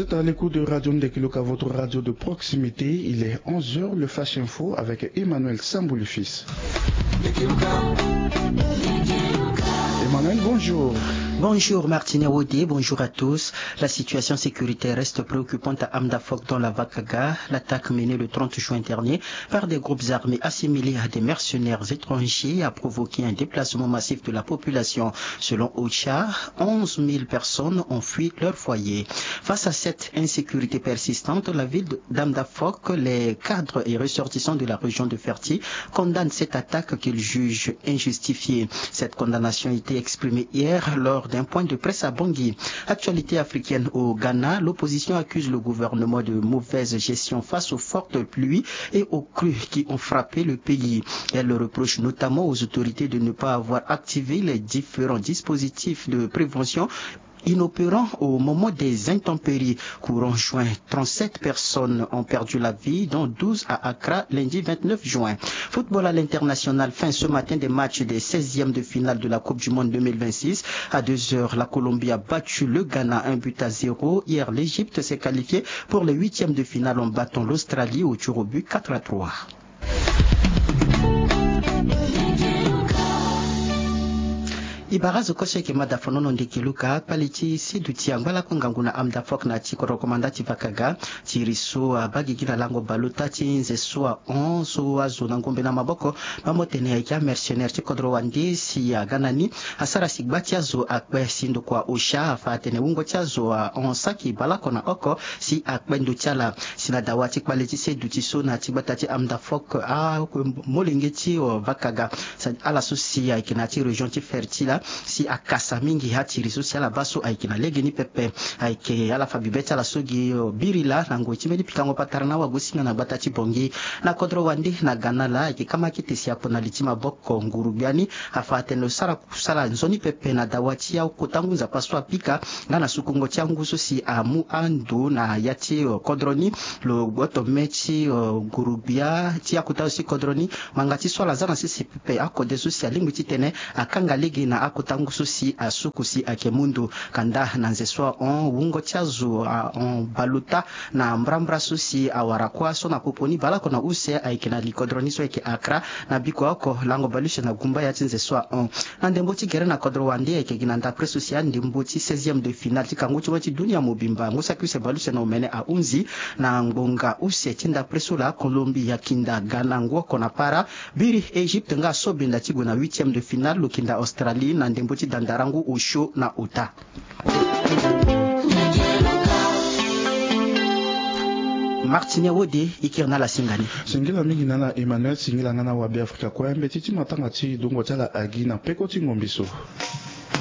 êtes à l'écoute de Radio Ndekiluka, votre radio de proximité. Il est 11h, le Flash Info avec Emmanuel Samboulifis. Emmanuel, bonjour. Bonjour Martine Wodé, bonjour à tous. La situation sécuritaire reste préoccupante à Amdafok dans la Vakaga. L'attaque menée le 30 juin dernier par des groupes armés assimilés à des mercenaires étrangers a provoqué un déplacement massif de la population. Selon OCHA, 11 000 personnes ont fui leur foyer. Face à cette insécurité persistante, la ville d'Amdafok, les cadres et ressortissants de la région de Ferti condamnent cette attaque qu'ils jugent injustifiée. Cette condamnation a été exprimée hier lors d'un point de presse à Bangui. Actualité africaine au Ghana, l'opposition accuse le gouvernement de mauvaise gestion face aux fortes pluies et aux crues qui ont frappé le pays. Elle le reproche notamment aux autorités de ne pas avoir activé les différents dispositifs de prévention inopérant au moment des intempéries. Courant juin, 37 personnes ont perdu la vie, dont 12 à Accra, lundi 29 juin. Football à l'international, fin ce matin des matchs des 16e de finale de la Coupe du Monde 2026. À 2h, la Colombie a battu le Ghana 1-0. Hier, l'Égypte s'est qualifiée pour les 8e de finale en battant l'Australie au tir au but 4-3. Ibarazo kosheke madafonono Ndekiluka palichi siduti angwala kunganguna Amdafok na chiko rekomandati vakaga chiriso bagi gina lango baluta chinze sua so azuna ngombe na maboko mamotene ya mercenaire chikodro wandi si ganani asara sigbati azo akwe sindo kwa osha afatene ungo chazo saki balako na oko si akpendo chala sinadawati palichi siduti so na chibatati Amdafok molengeti vakaga ala susi ya kinati region ti fertile si akasa mingi hatiri social baso aikina legeni pepe aike ala fabibeta la sogi birila nango chimedi pikango patarana wagusinga na batati bongi na kodro wandi na ganala aike kama kitisi hapo na litima boko ngurubiani afateno sala nzoni pepe na dawati ya kutanguza paswa pika ngana sukungo changu si amu andu na yati kodroni lo goto mechi ngurubia tia kutao si kodroni mangati swala zana sisi pepe akode susi alingu titene akanga legi na akutangu susi asukusi akemundu kanda nanzeswa wungo chazu baluta na mbrambra susi awarakwa so na kuponi balako na use aikina likodroni so eke Accra na biko ako lango balushe na gumba ya tinzeswa na ndemboti gere na kodro wandi eke ginanda presusi ya ndemboti 16e de finale tikanguchi wati dunia mobimba ngusa kwise balushe na umene a unzi na ngonga use tinda presula Colombie ya kinda Ghana ngwoko na para biri Egypte nga sobinda tigo na 8e de finale lukinda Australie na ndemboti dandarangu usho na uta. Martine Wode ikirna la singani. Singila mingi nana Emmanuel singila nana wabi Afrika kwa mbetiti matanga ti dongo tala agi na peko ti ngombiso.